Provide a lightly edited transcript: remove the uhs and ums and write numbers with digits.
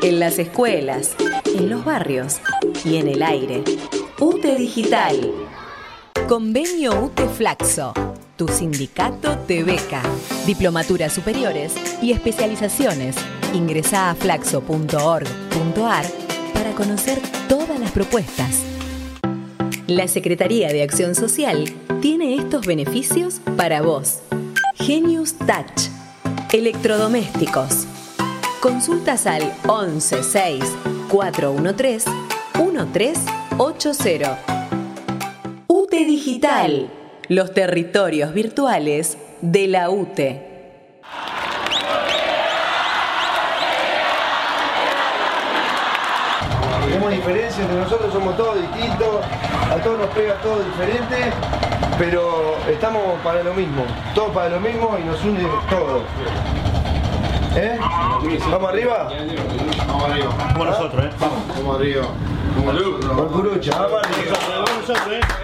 en las escuelas, en los barrios y en el aire. UTE Digital. Convenio UTE Flaxo. Tu sindicato te beca. Diplomaturas superiores y especializaciones. Ingresá a flaxo.org.ar para conocer todas las propuestas. La Secretaría de Acción Social tiene estos beneficios para vos. Genius Touch. Electrodomésticos. Consultas al 11 6 413 1380. UTE Digital. Los territorios virtuales de la UTE. Tenemos diferencias entre nosotros, somos todos distintos, a todos nos pega todo diferente, pero estamos para lo mismo, todos para lo mismo y nos une todo. ¿Eh? ¿Vamos arriba? Vamos arriba. Como nosotros, ¿eh? Vamos arriba. Con Curucha, vamos arriba. Vamos nosotros, ¿eh?